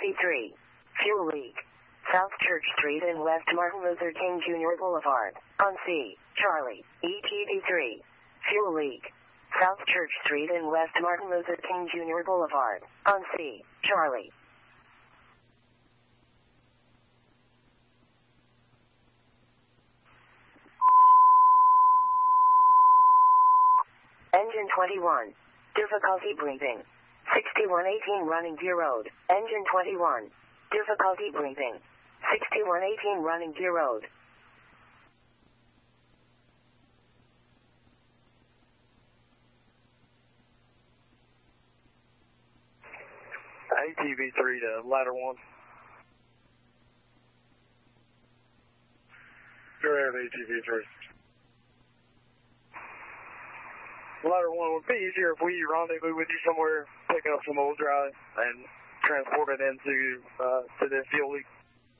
ATV3. Fuel leak. South Church Street and West Martin Luther King Jr. Boulevard. On C. Charlie. ETV3. Fuel leak. South Church Street and West Martin Luther King Jr. Boulevard. On C. Charlie. Engine 21. Difficulty breathing. 6118 Running Deer Road. Engine 21. Difficulty breathing. 6118 Running Deer Road. ATV3 to ladder 1. Go ahead, ATV3. Ladder 1 would be easier if we rendezvous with you somewhere, pick up some oil dry, and transport it into to the fuel leak.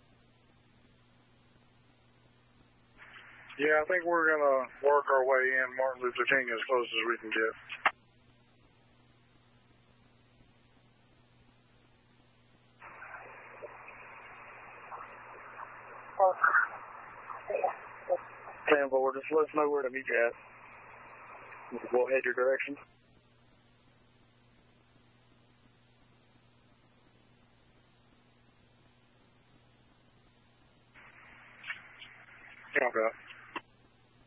Yeah, I think we're going to work our way in Martin Luther King as close as we can get. Forward, just let us know where to meet you at. We'll head your direction. Copy that.